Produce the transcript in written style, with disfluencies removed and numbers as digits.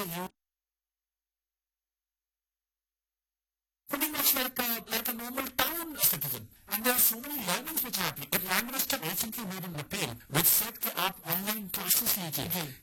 you pretty much like a normal town citizen. And there are so many learnings which are happening. एक language recently made an appeal which said कि आप online classes लीजिए.